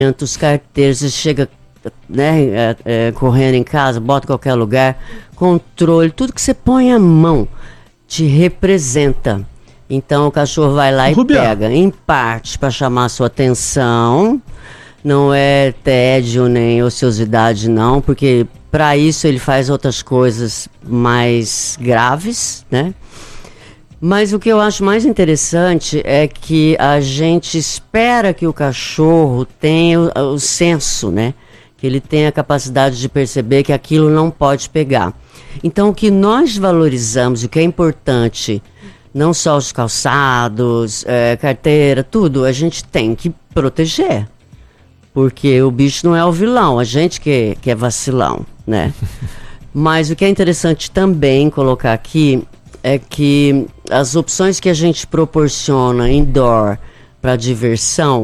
os carteiros, você chega, né, correndo em casa, bota em qualquer lugar, controle, tudo que você põe a mão te representa. Então o cachorro vai lá e pega, em parte, para chamar a sua atenção. Não é tédio nem ociosidade, não, porque para isso ele faz outras coisas mais graves, né? Mas o que eu acho mais interessante é que a gente espera que o cachorro tenha o senso, né? Que ele tenha a capacidade de perceber que aquilo não pode pegar. Então, o que nós valorizamos, o que é importante, não só os calçados, carteira, tudo, a gente tem que proteger. Porque o bicho não é o vilão, a gente que é vacilão, né? Mas o que é interessante também colocar aqui é que as opções que a gente proporciona indoor para diversão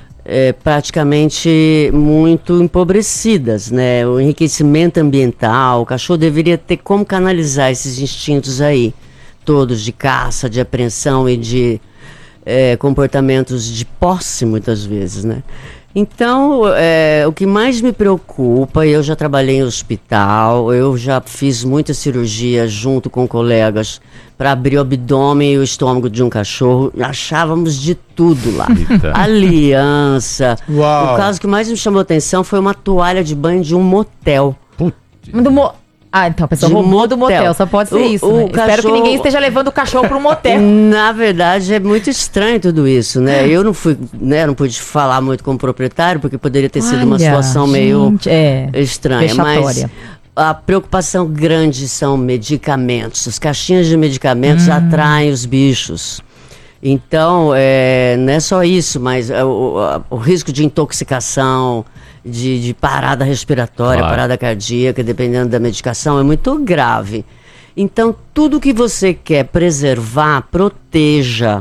praticamente muito empobrecidas, né? O enriquecimento ambiental, o cachorro deveria ter como canalizar esses instintos aí, todos de caça, de apreensão e de comportamentos de posse, muitas vezes, né? Então, o que mais me preocupa, eu já trabalhei em hospital, eu já fiz muita cirurgia junto com colegas para abrir o abdômen e o estômago de um cachorro, achávamos de tudo lá. Aliança. Uau. O caso que mais me chamou a atenção foi uma toalha de banho de um motel. Então a pessoa roubou do motel, só pode ser isso, né? Espero que ninguém esteja levando o cachorro para um motel. Na verdade, é muito estranho tudo isso, né? Eu não fui, né, não pude falar muito com o proprietário, porque poderia ter sido uma situação meio estranha. Vexatória. Mas a preocupação grande são medicamentos. As caixinhas de medicamentos atraem os bichos. Então, não é só isso, mas o risco de intoxicação, de parada respiratória, parada cardíaca, dependendo da medicação, é muito grave. Então, tudo que você quer preservar, proteja,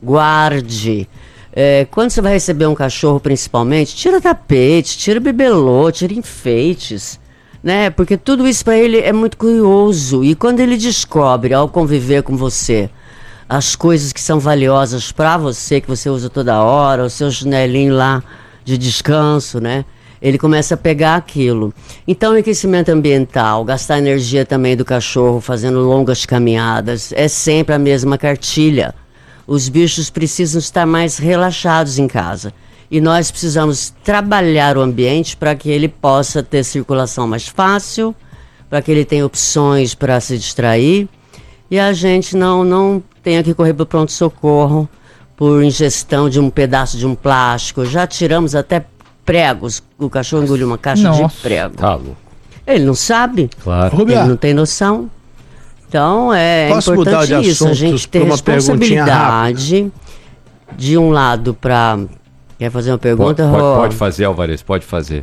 guarde. Quando você vai receber um cachorro, principalmente, tira tapete, tira bibelô, tira enfeites, né? Porque tudo isso para ele é muito curioso. E quando ele descobre, ao conviver com você, as coisas que são valiosas para você, que você usa toda hora, o seu chinelinho lá de descanso, né? Ele começa a pegar aquilo. Então, o enriquecimento ambiental, gastar energia também do cachorro, fazendo longas caminhadas, é sempre a mesma cartilha. Os bichos precisam estar mais relaxados em casa. E nós precisamos trabalhar o ambiente para que ele possa ter circulação mais fácil, para que ele tenha opções para se distrair. E a gente não tenha que correr para o pronto-socorro por ingestão de um pedaço de um plástico. Já tiramos até pregos. O cachorro engoliu uma caixa de prego. Tá louco. Ele não sabe. Claro. Ele não tem noção. Então, Posso importante mudar de isso. A gente ter responsabilidade de um lado para... Quer fazer uma pergunta, Rô? Pode fazer, Alvarez, pode fazer.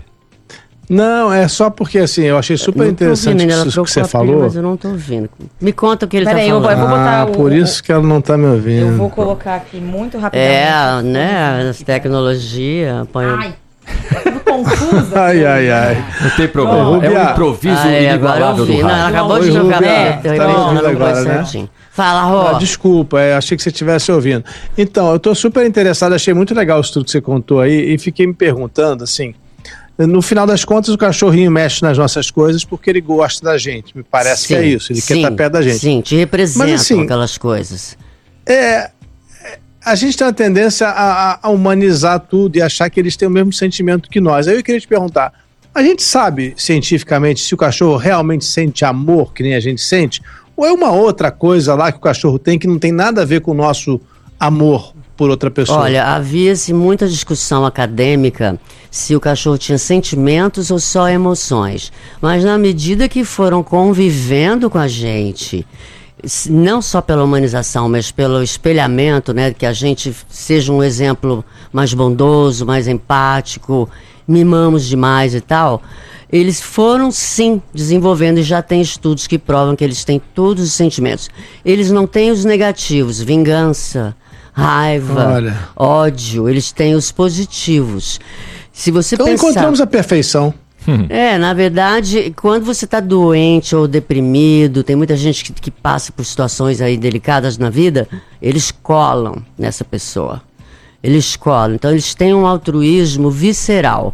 Não, é só porque assim, eu achei super interessante isso que você falou. Mas eu não tô ouvindo. Me conta o que ele tá falando. Eu vou botar por isso que ela não tá me ouvindo. Eu vou colocar aqui muito rapidamente. Né? As tecnologias. Ai, tudo confusa. Ai. Não tem problema. É um improviso inigualável do rádio. Ela acabou de jogar agora, certinho. Fala, Rô. Desculpa, achei que você estivesse ouvindo. Então, eu tô super interessado, achei muito legal isso tudo que você contou aí e fiquei me perguntando, assim, no final das contas o cachorrinho mexe nas nossas coisas porque ele gosta da gente, me parece que é isso, ele quer estar perto da gente. Sim, te representam aquelas coisas. A gente tem uma tendência a humanizar tudo e achar que eles têm o mesmo sentimento que nós. Aí eu queria te perguntar, a gente sabe cientificamente se o cachorro realmente sente amor, que nem a gente sente, ou é uma outra coisa lá que o cachorro tem que não tem nada a ver com o nosso amor por outra pessoa? Olha, havia-se muita discussão acadêmica se o cachorro tinha sentimentos ou só emoções. Mas na medida que foram convivendo com a gente, não só pela humanização, mas pelo espelhamento, né, que a gente seja um exemplo mais bondoso, mais empático, mimamos demais e tal, eles foram sim desenvolvendo e já tem estudos que provam que eles têm todos os sentimentos. Eles não têm os negativos, vingança, raiva, ódio, eles têm os positivos. Se você então pensar... encontramos a perfeição. Na verdade, quando você está doente ou deprimido, tem muita gente que passa por situações aí delicadas na vida, eles colam nessa pessoa. Eles colam. Então, eles têm um altruísmo visceral.